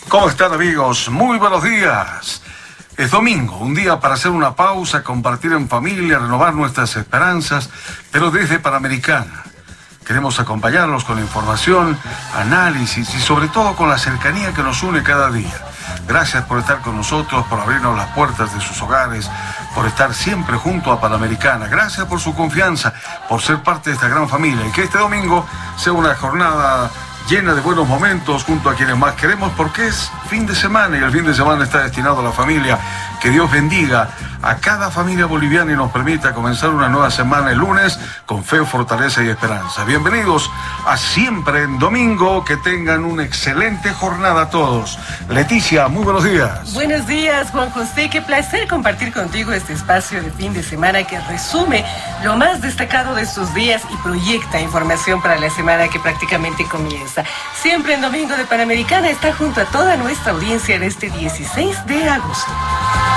¿Cómo están, amigos? Muy buenos días. Es domingo, un día para hacer una pausa, compartir en familia, renovar nuestras esperanzas, pero desde Panamericana. Queremos acompañarlos con información, análisis y sobre todo con la cercanía que nos une cada día. Gracias por estar con nosotros, por abrirnos las puertas de sus hogares, por estar siempre junto a Panamericana. Gracias por su confianza, por ser parte de esta gran familia y que este domingo sea una jornada llena de buenos momentos junto a quienes más queremos, porque es fin de semana y el fin de semana está destinado a la familia. Que Dios bendiga a cada familia boliviana y nos permita comenzar una nueva semana el lunes con fe, fortaleza y esperanza. Bienvenidos a Siempre en Domingo, que tengan una excelente jornada todos. Leticia, muy buenos días. Buenos días, Juan José, qué placer compartir contigo este espacio de fin de semana que resume lo más destacado de estos días y proyecta información para la semana que prácticamente comienza. Siempre en Domingo de Panamericana está junto a toda nuestra audiencia en este 16 de agosto.